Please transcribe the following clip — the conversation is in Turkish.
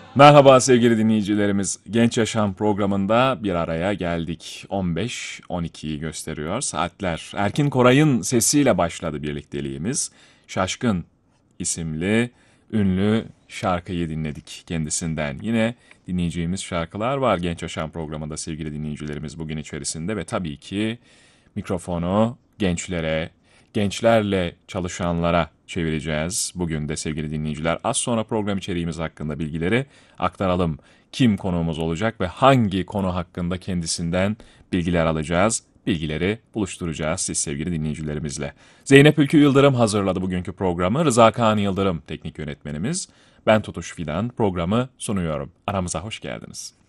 Merhaba sevgili dinleyicilerimiz. Genç Yaşam programında bir araya geldik. 15-12'yi gösteriyor saatler. Erkin Koray'ın sesiyle başladı birlikteliğimiz. Şaşkın isimli ünlü şarkıyı dinledik kendisinden. Yine dinleyeceğimiz şarkılar var Genç Yaşam programında sevgili dinleyicilerimiz bugün içerisinde ve tabii ki mikrofonu gençlere, gençlerle çalışanlara çevireceğiz. Bugün de sevgili dinleyiciler az sonra program içeriğimiz hakkında bilgileri aktaralım. Kim konuğumuz olacak ve hangi konu hakkında kendisinden bilgiler alacağız? Bilgileri buluşturacağız siz sevgili dinleyicilerimizle. Zeynep Ülkü Yıldırım hazırladı bugünkü programı. Rıza Kaan Yıldırım teknik yönetmenimiz. Ben Tutuş Fidan programı sunuyorum. Aramıza hoş geldiniz.